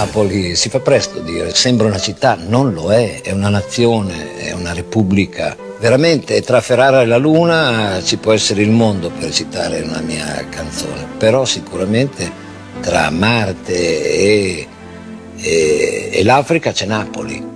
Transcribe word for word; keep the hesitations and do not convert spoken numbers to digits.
Napoli, si fa presto a dire, sembra una città, non lo è, è una nazione, è una repubblica. Veramente tra Ferrara e la Luna ci può essere il mondo, per citare una mia canzone, però sicuramente tra Marte e, e, e l'Africa c'è Napoli.